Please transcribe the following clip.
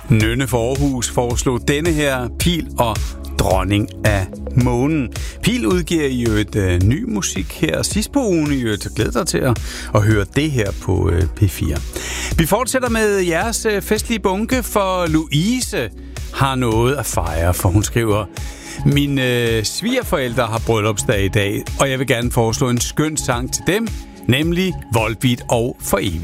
Nynne for Aarhus foreslog denne her Pil og Dronning af Månen. Pil udgiver i et ny musik her sidst på ugen i øvrigt. Glæd dig til at høre det her på P4. Vi fortsætter med jeres festlige bunke, for Louise har noget at fejre, for hun skriver: mine svigerforældre har bryllupsdag i dag, og jeg vil gerne foreslå en skøn sang til dem, nemlig Volbeat og For Evigt.